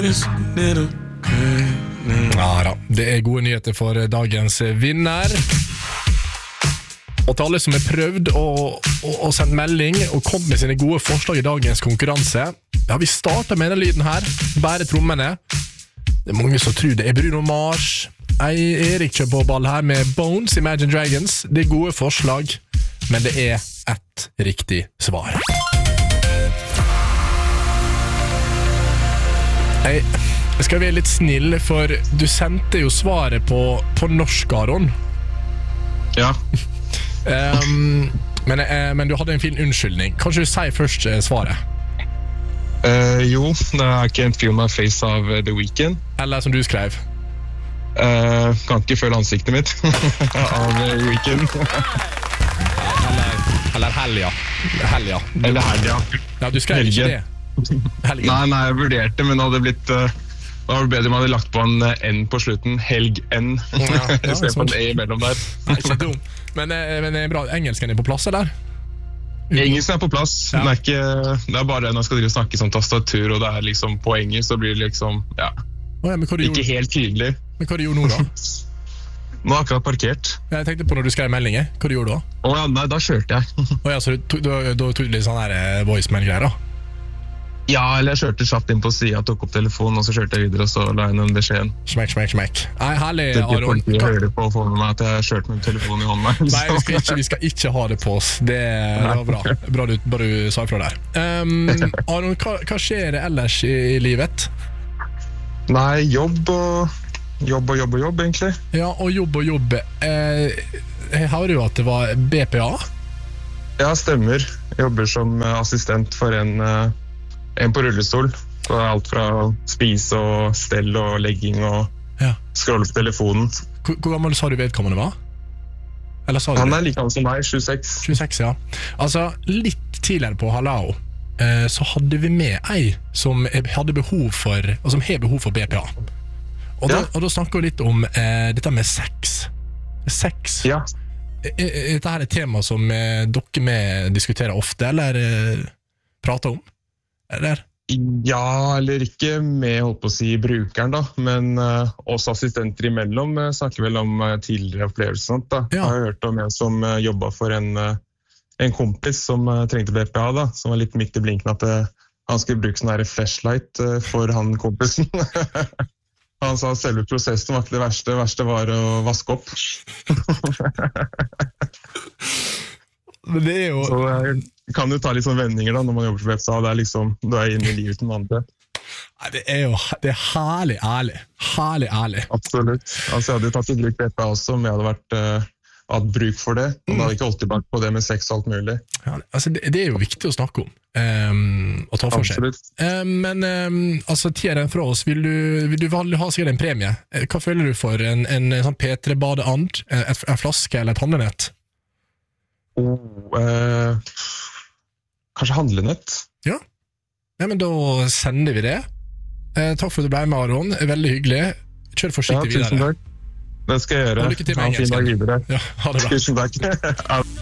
Ja da, det gode nyheter for dagens vinner. Og til alle som har prøvd å sende melding og kommet med sine gode forslag i dagens konkurranse. Ja, vi starter med denne lyden her, bare trommene. Det mange som tror det Bruno Mars. Erik kjører på ball her med Bones, Imagine Dragons. Det gode forslag, men det ett riktig svar. Jeg skal være litt snill, for du sendte jo svaret på norsk, Aron. Ja. Men du hadde en fin unnskyldning. Kanskje du sier først svaret? Jo, det Can't Feel My Face av The Weeknd. Eller som du skrev? Kan ikke føle ansiktet mitt av The Weeknd. Eller Helga. Eller Helga. Ja, du skrev ikke det. Nei, jeg vurderte, men det hadde blitt det var bedre om jeg hadde lagt på en N på slutten. Helg N. I stedet for en E imellom der. Nei, ikke dum. Men bra, engelsken på plass, eller? Engelsken på plass. Ja. Det bare når jeg skal snakke som tastatur, og det liksom på engelsk, så blir det liksom, ja, ikke helt tydelig. Men hva du gjorde nå da? Nå har jeg akkurat parkert. Jeg tenkte på når du skrev meldinger. Hva du gjorde da? Nei, da kjørte jeg. Så du tok litt sånn her voicemail-greier da? Ja, eller jeg kjørte kjapt inn på siden, tok opp telefonen, og så kjørte jeg videre, og så la jeg inn en beskjeden. Smekk. Nei, herlig, Aron. Det hører på å få med meg at jeg kjørte med telefonen i hånden. Nei, vi skal ikke ha det på oss. Det var bra. Bra du sa ifra der. Aron, hva skjer ellers i livet? Nei, jobb, egentlig. Ja, og jobb. Jeg hører jo at det var BPA? Ja, stemmer. Jeg jobber som assistent for en på rullestol. Så alt fra spise og stell og legging og scrolle på telefonen. Hvor gammel sa du vedkommende var? Han like gammel som meg, 26. 26, ja. Altså, litt tidligere på Halao, så hadde vi med ei som hadde behov for, og som har behov for BPA. Og da snakker vi litt om dette med sex. Ja. Dette her et tema som dere med diskuterer ofte, eller prater om? Eller? Ja, eller ikke med, holdt på å si, brukeren da, men også assistenter imellom snakker vel om tidligere opplevelser. Jeg har hørt om en som jobbet for en kompis som trengte BPA da, som var litt midt i blinken at han skulle bruke sånn her flashlight for han kompisen. Han sa selve prosessen var ikke det verste var å vaske opp. Men det jo... Så kan du ta litt sånne vendinger da, når man jobber på BPA, det liksom, du inne i livet til andre. Nei, det herlig ærlig. Herlig ærlig. Absolutt. Altså, jeg hadde tatt i bruk BPA også, om jeg hadde hatt bruk for det, og da hadde jeg ikke holdt tilbake på det med sex og alt mulig. Ja, altså, det jo viktig å snakke om, og ta for seg. Men altså, tiden fra oss, vil du ha sikkert en premie? Hva føler du for en sånn P3-badeand, en flaske eller et handlenett? Kanskje handlenett? Ja, men da sender vi det. Takk for at du ble med, Aron. Veldig hyggelig. Kjør forsiktig videre. Tusen takk. Det skal jeg gjøre. Og lykke til med engelsken. Ja, ha det bra. Tusen takk.